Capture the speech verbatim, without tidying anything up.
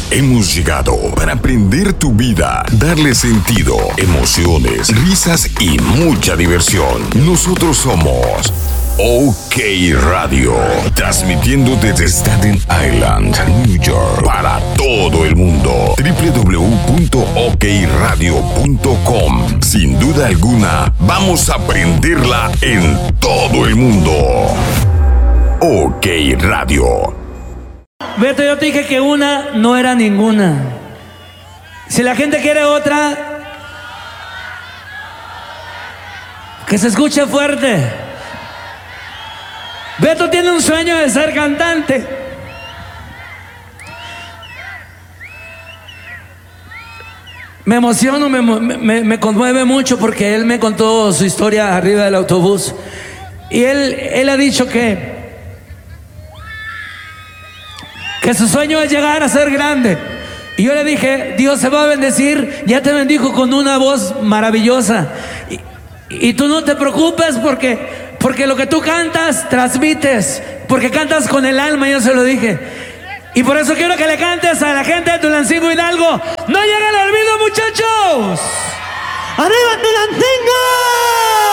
Hemos llegado para aprender tu vida, darle sentido, emociones, risas y mucha diversión. Nosotros somos OK Radio, transmitiendo desde Staten Island, New York, para todo el mundo. doble u doble u doble u punto ok radio punto com. Sin duda alguna, vamos a aprenderla en todo el mundo. OK Radio. Beto, yo te dije que una no era ninguna. Si la gente quiere otra, que se escuche fuerte. Beto tiene un sueño de ser cantante. Me emociono, me, me, me conmueve mucho porque él me contó su historia arriba del autobús. Y él, él ha dicho que que su sueño es llegar a ser grande. Y yo le dije, Dios se va a bendecir, ya te bendijo con una voz maravillosa. Y, y tú no te preocupes porque, porque lo que tú cantas, transmites, porque cantas con el alma, yo se lo dije. Y por eso quiero que le cantes a la gente de Tulancingo Hidalgo. ¡No llega el olvido, muchachos! ¡Arriba Tulancingo!